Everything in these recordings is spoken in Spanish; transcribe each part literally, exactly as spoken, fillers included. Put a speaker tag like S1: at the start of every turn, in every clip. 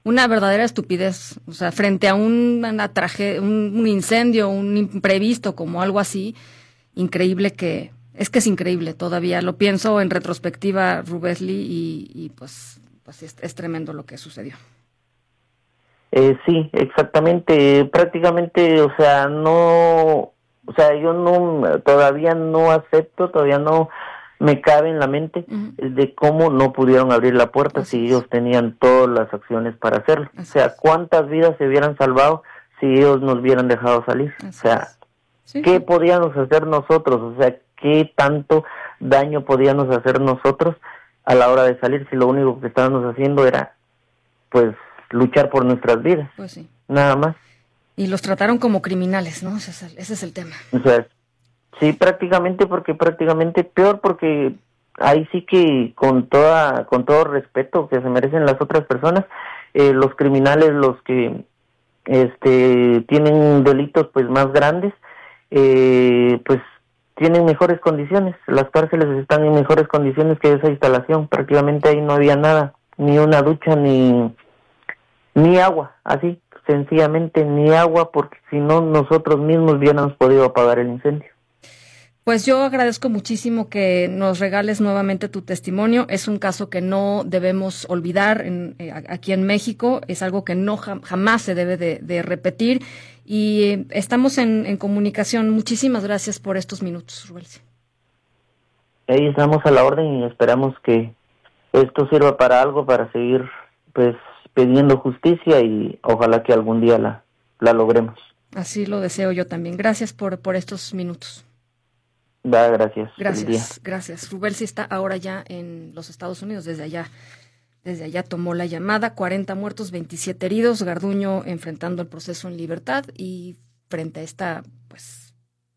S1: Una verdadera estupidez, o sea, frente a un, una traje, un, un incendio, un imprevisto como algo así, increíble que, es que es increíble todavía, lo pienso en retrospectiva, Rubensly, y, y pues, pues es, es tremendo lo que sucedió.
S2: Eh, sí, exactamente, prácticamente, o sea, no, o sea, yo no, todavía no acepto, todavía no me cabe en la mente
S1: Uh-huh.
S2: de cómo no pudieron abrir la puerta
S1: Así
S2: si
S1: es,
S2: ellos tenían todas las acciones para hacerlo. O
S1: así
S2: sea,
S1: es,
S2: cuántas vidas se hubieran salvado si ellos nos hubieran dejado salir. O
S1: así
S2: sea,
S1: es. Sí,
S2: ¿qué
S1: sí.
S2: podíamos hacer nosotros? O sea, ¿qué tanto daño podíamos hacer nosotros a la hora de salir si lo único que estábamos haciendo era, pues, luchar por nuestras vidas?
S1: Pues sí.
S2: Nada más.
S1: Y los trataron como criminales, ¿no? Ese es el, ese es el tema.
S2: O sea, sí, prácticamente, porque prácticamente peor, porque ahí sí que con toda, con todo respeto que se merecen las otras personas, eh, los criminales, los que este tienen delitos pues más grandes, eh, pues tienen mejores condiciones. Las cárceles están en mejores condiciones que esa instalación. Prácticamente ahí no había nada, ni una ducha, ni ni agua, así sencillamente ni agua, porque si no nosotros mismos hubiéramos podido apagar el incendio.
S1: Pues yo agradezco muchísimo que nos regales nuevamente tu testimonio. Es un caso que no debemos olvidar en, eh, aquí en México. Es algo que no jam- jamás se debe de, de repetir. Y eh, estamos en, en comunicación. Muchísimas gracias por estos minutos, Rubens.
S2: Ahí estamos a la orden y esperamos que esto sirva para algo, para seguir pues pidiendo justicia, y ojalá que algún día la, la logremos.
S1: Así lo deseo yo también. Gracias por, por estos minutos.
S2: Da, gracias. Feliz día.
S1: Gracias, gracias. Rubens sí está ahora ya en los Estados Unidos, desde allá. Desde allá tomó la llamada, cuarenta muertos, veintisiete heridos, Garduño enfrentando el proceso en libertad y frente a esta, pues,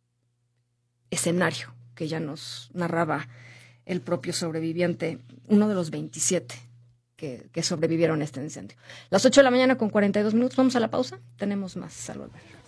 S1: escenario que ya nos narraba el propio sobreviviente, uno de los veintisiete que, que sobrevivieron a este incendio. Las ocho de la mañana con cuarenta y dos minutos, vamos a la pausa, tenemos más al volver.